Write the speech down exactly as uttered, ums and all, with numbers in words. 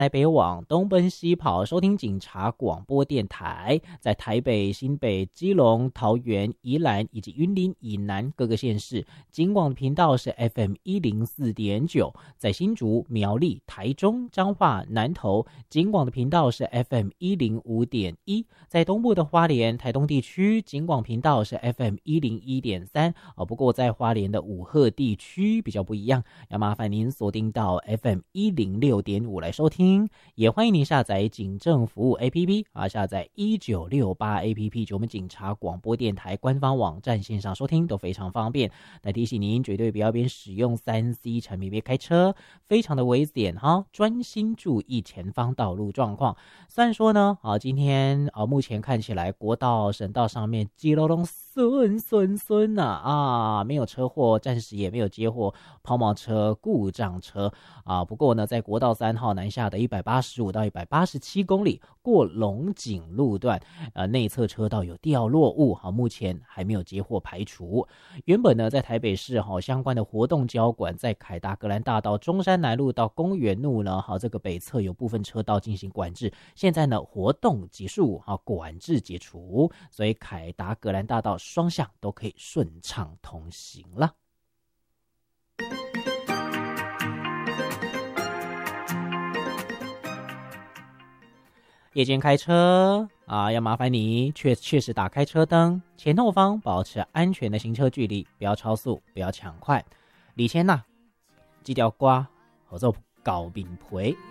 台北往东奔西跑，收听警察广播电台，在台北、新北、基隆、桃园、宜兰以及云林以南各个县市，警广频道是 F M 一零四点九，在新竹、苗栗、台中、彰化、南投，警广的频道是 F M 一零五点一，在东部的花莲、台东地区，警广频道是 F M 一零一点三，哦，不过在花莲的五鹤地区比较不一样，要麻烦您锁定到 F M 一零六点五来收听。也欢迎您下载警政服务 A P P 啊，下载一九六八 A P P， 就我们警察广播电台官方网站线上收听都非常方便。来提醒您，绝对不要边使用 三 C 产品边开车，非常的危险哈，专心注意前方道路状况。虽然说呢，啊，今天啊，目前看起来国道、省道上面基隆隆顺顺顺呐啊，没有车祸，暂时也没有接获抛锚车、故障车啊。不过呢，在国道三号南下的一百八十五到一百八十七公里过龙井路段，呃，内侧车道有掉落物，好，目前还没有接获排除。原本呢，在台北市好相关的活动交管，在凯达格兰大道、中山南路到公园路呢，好，这个北侧有部分车道进行管制。现在呢，活动结束，好，管制解除，所以凯达格兰大道双向都可以顺畅通行了。夜间开车啊，要麻烦你确确实打开车灯，前后方保持安全的行车距离，不要超速，不要抢快。李千呐，记条瓜，合作搞饼皮。